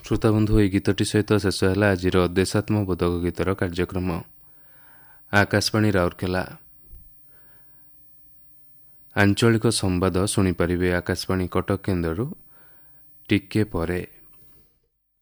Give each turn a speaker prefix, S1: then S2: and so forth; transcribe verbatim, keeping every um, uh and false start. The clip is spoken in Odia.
S1: ଶ୍ରୋତାବନ୍ଧୁ, ଏହି ଗୀତଟି ସହିତ ଶେଷ ହେଲା ଆଜିର ଦେଶାତ୍ମବୋଧକ ଗୀତର କାର୍ଯ୍ୟକ୍ରମ। ଆକାଶବାଣୀ ରାଉରକେଲା। ଆଞ୍ଚଳିକ ସମ୍ବାଦ ଶୁଣିପାରିବେ ଆକାଶବାଣୀ କଟକ କେନ୍ଦ୍ରରୁ ଟିକେ ପରେ।